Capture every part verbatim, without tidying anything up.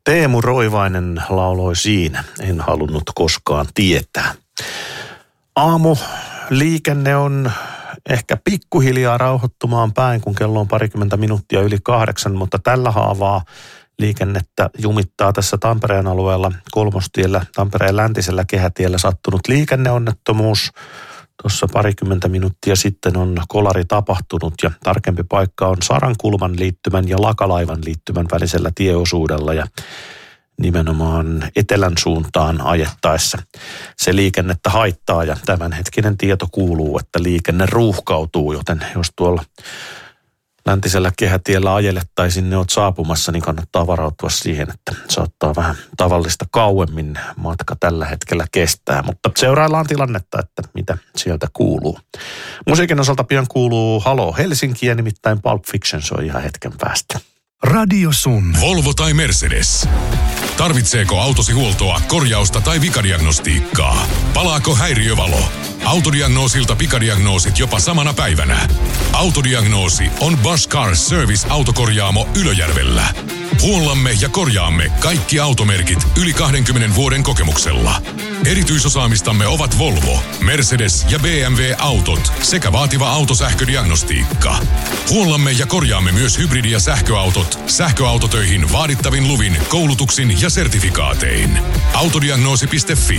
Teemu Roivainen lauloi siinä, en halunnut koskaan tietää. Aamu liikenne on ehkä pikkuhiljaa rauhoittumaan päin, kun kello on parikymmentä minuuttia yli kahdeksan, mutta tällä haavaa liikennettä jumittaa tässä Tampereen alueella Kolmostiellä, Tampereen läntisellä kehätiellä sattunut liikenneonnettomuus. Tuossa parikymmentä minuuttia sitten on kolari tapahtunut ja tarkempi paikka on Sarankulman liittymän ja Lakalaivan liittymän välisellä tieosuudella ja nimenomaan etelän suuntaan ajettaessa se liikennettä haittaa ja tämänhetkinen tieto kuuluu, että liikenne ruuhkautuu, joten jos tuolla läntisellä kehätiellä ajelettaisiin, ne oot saapumassa, niin kannattaa varautua siihen, että saattaa vähän tavallista kauemmin matka tällä hetkellä kestää. Mutta seuraillaan tilannetta, että mitä sieltä kuuluu. Musiikin osalta pian kuuluu Halo Helsinkiä, nimittäin Pulp Fiction soi ihan hetken päästä. Radio Sun. Volvo tai Mercedes. Tarvitseeko autosi huoltoa, korjausta tai vikadiagnostiikkaa? Palaako häiriövalo? Autodiagnoosilta pikadiagnoosit jopa samana päivänä. Autodiagnoosi on Bosch Car Service autokorjaamo Ylöjärvellä. Huollamme ja korjaamme kaikki automerkit yli kahdenkymmenen vuoden kokemuksella. Erityisosaamistamme ovat Volvo, Mercedes ja B M W-autot sekä vaativa autosähködiagnostiikka. Huollamme ja korjaamme myös hybridi- ja sähköautot sähköautotöihin vaadittavin luvin, koulutuksin ja sertifikaatein. Autodiagnoosi piste fi.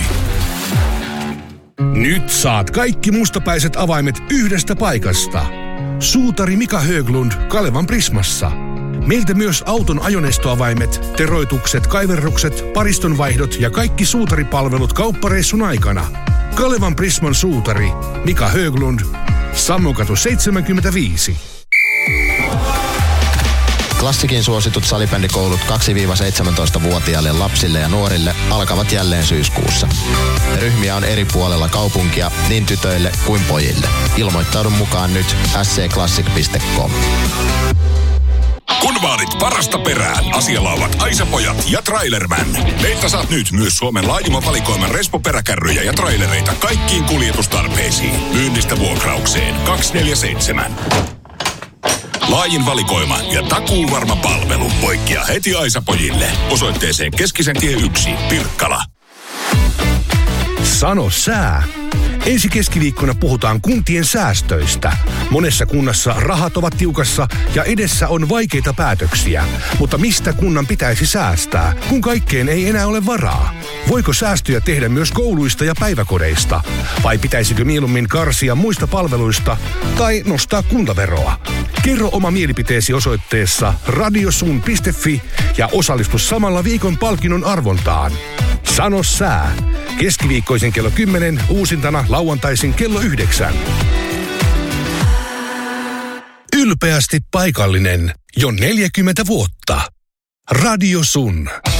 Nyt saat kaikki mustapäiset avaimet yhdestä paikasta. Suutari Mika Höglund Kalevan Prismassa. Meiltä myös auton ajoneustoavaimet, teroitukset, kaiverrukset, paristonvaihdot ja kaikki suutaripalvelut kauppareissun aikana. Kalevan Prisman suutari Mika Höglund, Sammokatu seitsemänkymmentäviisi. Klassikin suositut salibändikoulut kaksi-seitsemäntoista-vuotiaille lapsille ja nuorille alkavat jälleen syyskuussa. Ryhmiä on eri puolella kaupunkia niin tytöille kuin pojille. Ilmoittaudu mukaan nyt s c classic piste com. Kun vaadit parasta perään, asialla ovat Aisa-pojat ja Trailerman. Meiltä saat nyt myös Suomen laajimman valikoiman respo-peräkärryjä ja trailereita kaikkiin kuljetustarpeisiin. Myynnistä vuokraukseen kaksisataaneljäkymmentäseitsemän. Laajin valikoima ja takuuvarma palvelu. Poikkea heti Aisa-pojille. Osoitteeseen Keskisentie yksi, Pirkkala. Sano sää. Ensi keskiviikkona puhutaan kuntien säästöistä. Monessa kunnassa rahat ovat tiukassa ja edessä on vaikeita päätöksiä. Mutta mistä kunnan pitäisi säästää, kun kaikkeen ei enää ole varaa? Voiko säästöjä tehdä myös kouluista ja päiväkodeista? Vai pitäisikö mieluummin karsia muista palveluista tai nostaa kuntaveroa? Kerro oma mielipiteesi osoitteessa radiosun piste fi ja osallistu samalla viikon palkinnon arvontaan. Sano sää. Keskiviikkoisin kello kymmenen, uusintana lauantaisin kello yhdeksän. Ylpeästi paikallinen jo neljäkymmentä vuotta. Radio Sun.